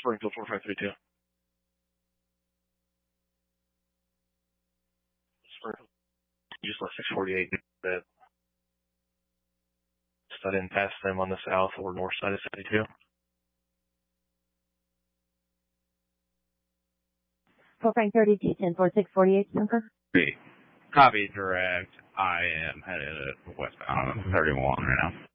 Springfield 4532. Springfield. You just left 648. So I didn't pass them on the south or north side of 72. 4 Frank 30, T10 4648, number. Copy, direct. I am headed westbound on 31 right now.